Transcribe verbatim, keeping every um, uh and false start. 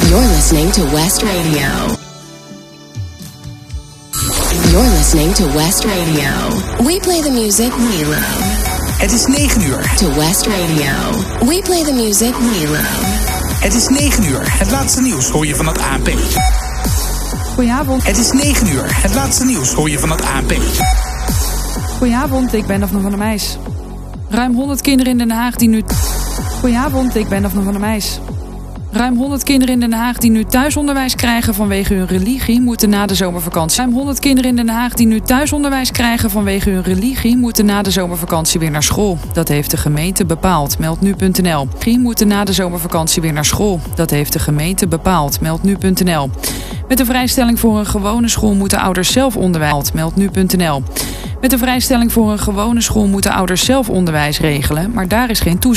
You're listening to West Radio. You're listening to West Radio. We play the music we love. Het is negen uur. To West Radio. We play the music we love. Het is negen uur. Het laatste nieuws hoor je van het A N P. Goedenavond. Het is negen uur. Het laatste nieuws hoor je van het A N P. Goedenavond, ik ben Daphne van der Meijs. Ruim honderd kinderen in Den Haag die nu... Goedenavond, ik ben Daphne van der Meijs. Ruim honderd kinderen in Den Haag die nu thuisonderwijs krijgen vanwege hun religie moeten na de zomervakantie. Ruim honderd kinderen in Den Haag die nu thuisonderwijs krijgen vanwege hun religie moeten na de zomervakantie weer naar school. Dat heeft de gemeente bepaald, meldt nu punt n l. Die moeten na de zomervakantie weer naar school. Dat heeft de gemeente bepaald, meldt nu punt n l. Met de vrijstelling voor een gewone school moeten ouders zelf onderwijs, meldt nu punt n l. Met de vrijstelling voor een gewone school moeten ouders zelf onderwijs regelen, maar daar is geen toezicht.